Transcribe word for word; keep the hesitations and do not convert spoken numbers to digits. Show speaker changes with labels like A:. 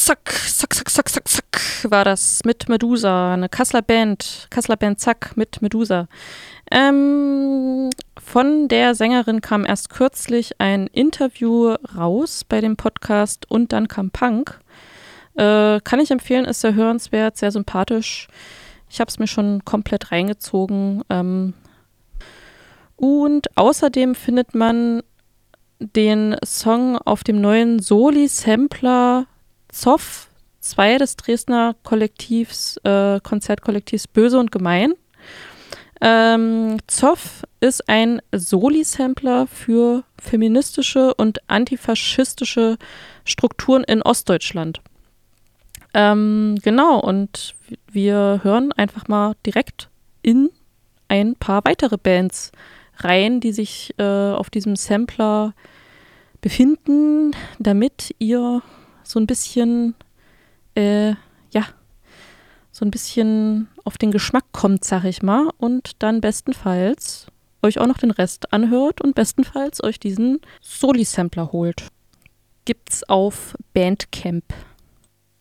A: Zack, zack, zack, zack, zack, zack war das mit Medusa, eine Kasseler Band, Kasseler Band Zack mit Medusa. Ähm, von der Sängerin kam erst kürzlich ein Interview raus bei dem Podcast Und dann kam Punk. Äh, kann ich empfehlen, ist sehr hörenswert, sehr sympathisch. Ich habe es mir schon komplett reingezogen. Ähm, und außerdem findet man den Song auf dem neuen Soli-Sampler Zoff zwei des Dresdner Kollektivs, äh, Konzertkollektivs Böse und Gemein. Ähm, Zoff ist ein Soli-Sampler für feministische und antifaschistische Strukturen in Ostdeutschland. Ähm, genau, und wir hören einfach mal direkt in ein paar weitere Bands rein, die sich äh, auf diesem Sampler befinden, damit ihr so ein bisschen, äh, ja, so ein bisschen auf den Geschmack kommt, sag ich mal, und dann bestenfalls euch auch noch den Rest anhört und bestenfalls euch diesen Soli-Sampler holt. Gibt's auf Bandcamp.